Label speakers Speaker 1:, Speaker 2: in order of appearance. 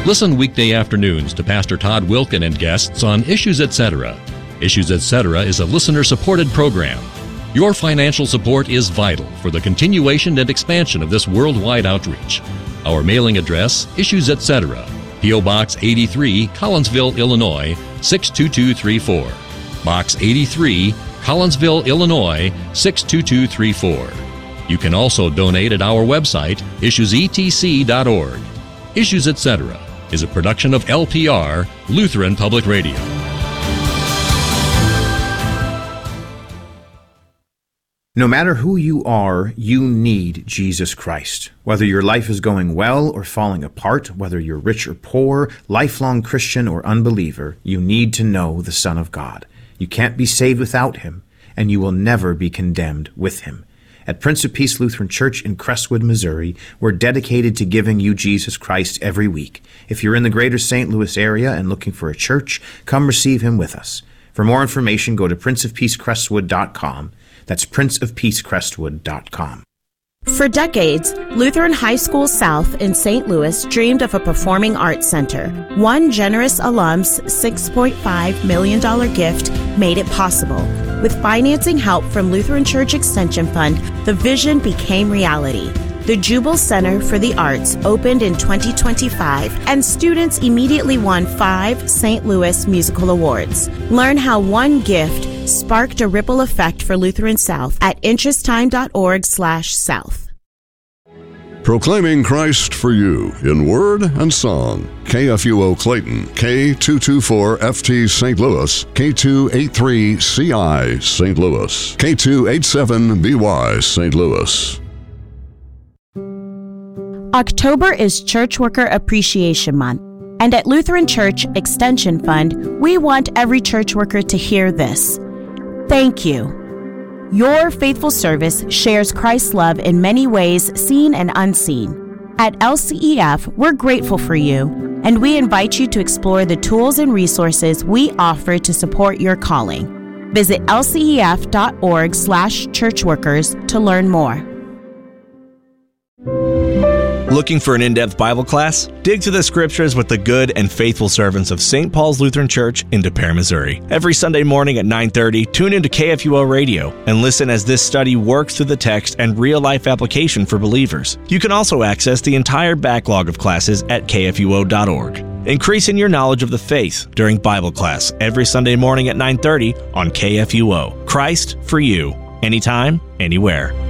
Speaker 1: Listen weekday afternoons to Pastor Todd Wilkin and guests on Issues Etc. Issues Etc. is a listener-supported program. Your financial support is vital for the continuation and expansion of this worldwide outreach. Our mailing address, Issues Etc., P.O. Box 83, Collinsville, Illinois, 62234. Box 83, Collinsville, Illinois, 62234. You can also donate at our website, issuesetc.org. Issues Etc. is a production of LPR, Lutheran Public Radio.
Speaker 2: No matter who you are, you need Jesus Christ. Whether your life is going well or falling apart, whether you're rich or poor, lifelong Christian or unbeliever, you need to know the Son of God. You can't be saved without Him, and you will never be condemned with Him. At Prince of Peace Lutheran Church in Crestwood, Missouri, we're dedicated to giving you Jesus Christ every week. If you're in the greater St. Louis area and looking for a church, come receive Him with us. For more information, go to princeofpeacecrestwood.com. That's princeofpeacecrestwood.com.
Speaker 3: For decades, Lutheran High School South in St. Louis dreamed of a performing arts center. One generous alum's $6.5 million gift made it possible. With financing help from Lutheran Church Extension Fund, the vision became reality. The Jubal Center for the Arts opened in 2025, and students immediately won 5 St. Louis Musical Awards. Learn how one gift sparked a ripple effect for Lutheran South at interesttime.org/south.
Speaker 4: Proclaiming Christ for you in word and song. KFUO Clayton, K224FT St. Louis, K283CI St. Louis, K287BY St. Louis.
Speaker 3: October is Church Worker Appreciation Month, and at Lutheran Church Extension Fund, we want every church worker to hear this. Thank you. Your faithful service shares Christ's love in many ways, seen and unseen. At LCEF, we're grateful for you, and we invite you to explore the tools and resources we offer to support your calling. Visit lcef.org/churchworkers to learn more.
Speaker 5: Looking for an in-depth Bible class? Dig through the scriptures with the good and faithful servants of St. Paul's Lutheran Church in Des Peres, Missouri. Every Sunday morning at 9:30, tune into KFUO Radio and listen as this study works through the text and real-life application for believers. You can also access the entire backlog of classes at kfuo.org. Increasing your knowledge of the faith during Bible class every Sunday morning at 9:30 on KFUO. Christ for you, anytime, anywhere.